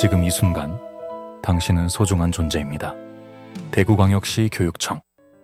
지금 이 순간 당신은 소중한 존재입니다. 대구광역시 교육청.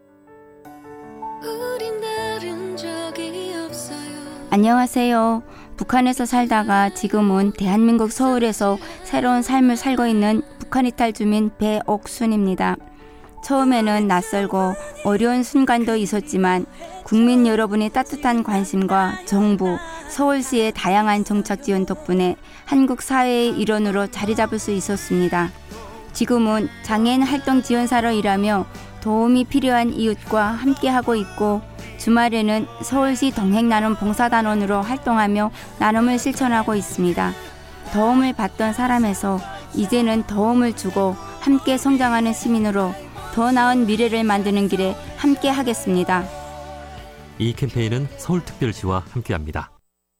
안녕하세요. 북한에서 살다가 지금은 대한민국 서울에서 새로운 삶을 살고 있는 북한 이탈 주민 배옥순입니다. 처음에는 낯설고 어려운 순간도 있었지만 국민 여러분의 따뜻한 관심과 정부, 서울시의 다양한 정책 지원 덕분에 한국 사회의 일원으로 자리 잡을 수 있었습니다. 지금은 장애인 활동 지원사로 일하며 도움이 필요한 이웃과 함께하고 있고 주말에는 서울시 동행나눔 봉사단원으로 활동하며 나눔을 실천하고 있습니다. 도움을 받던 사람에서 이제는 도움을 주고 함께 성장하는 시민으로 더 나은 미래를 만드는 길에 함께 하겠습니다. 이 캠페인은 서울특별시와 함께합니다.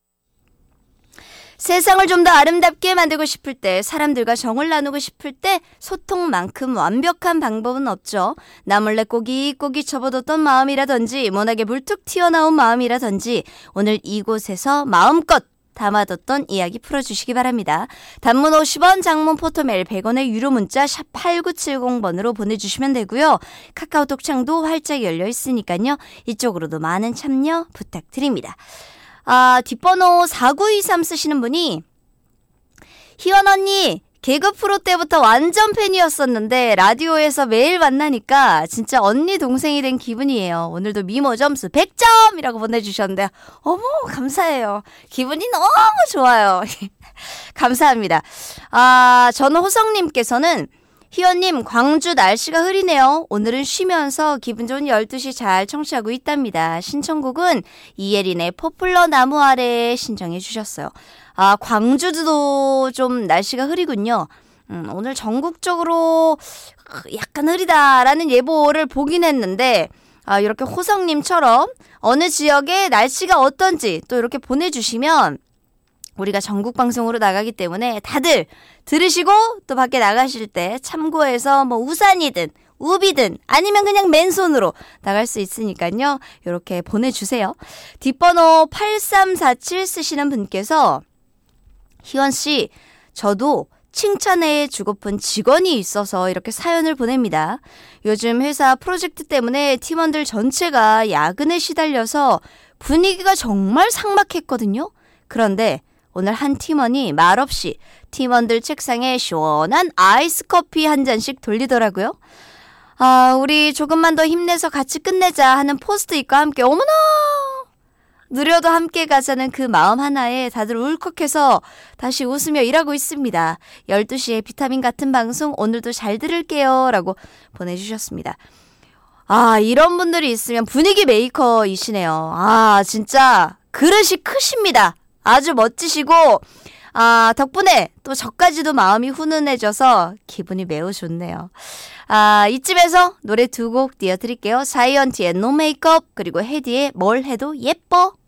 세상을 좀 더 아름답게 만들고 싶을 때, 사람들과 정을 나누고 싶을 때 소통만큼 완벽한 방법은 없죠. 나 몰래 꼬깃꼬깃 접어뒀던 마음이라든지 모나게 물뚝 튀어나온 마음이라든지 오늘 이곳에서 마음껏 담아뒀던 이야기 풀어주시기 바랍니다. 단문 50원, 장문 포토메일 100원의 유료 문자 샵 8970번으로 보내주시면 되고요. 카카오톡 창도 활짝 열려 있으니까요. 이쪽으로도 많은 참여 부탁드립니다. 뒷번호 4923 쓰시는 분이 희원 언니 개그 프로 때부터 완전 팬이었었는데 라디오에서 매일 만나니까 진짜 언니 동생이 된 기분이에요. 오늘도 미모 점수 100점이라고 보내주셨는데 어머 감사해요. 기분이 너무 좋아요. 감사합니다. 저는 호성님께서는 희원님 광주 날씨가 흐리네요. 오늘은 쉬면서 기분 좋은 12시 잘 청취하고 있답니다. 신청곡은 이예린의 포플러 나무 아래 신청해 주셨어요. 광주도 좀 날씨가 흐리군요. 오늘 전국적으로 약간 흐리다라는 예보를 보긴 했는데 이렇게 호성님처럼 어느 지역의 날씨가 어떤지 또 이렇게 보내주시면 우리가 전국 방송으로 나가기 때문에 다들 들으시고 또 밖에 나가실 때 참고해서 뭐 우산이든 우비든 아니면 그냥 맨손으로 나갈 수 있으니까요. 이렇게 보내주세요. 뒷번호 8347 쓰시는 분께서 희원씨, 저도 칭찬회에 주고픈 직원이 있어서 이렇게 사연을 보냅니다. 요즘 회사 프로젝트 때문에 팀원들 전체가 야근에 시달려서 분위기가 정말 삭막했거든요. 그런데 오늘 한 팀원이 말없이 팀원들 책상에 시원한 아이스 커피 한 잔씩 돌리더라고요. 우리 조금만 더 힘내서 같이 끝내자 하는 포스트잇과 함께 어머나! 느려도 함께 가자는 그 마음 하나에 다들 울컥해서 다시 웃으며 일하고 있습니다. 12시에 비타민 같은 방송 오늘도 잘 들을게요 라고 보내주셨습니다. 이런 분들이 있으면 분위기 메이커이시네요. 진짜 그릇이 크십니다. 아주 멋지시고 덕분에 또 저까지도 마음이 훈훈해져서 기분이 매우 좋네요. 이쯤에서 노래 두 곡 띄워드릴게요. 자이언티의 노 메이크업 그리고 헤디의 뭘 해도 예뻐.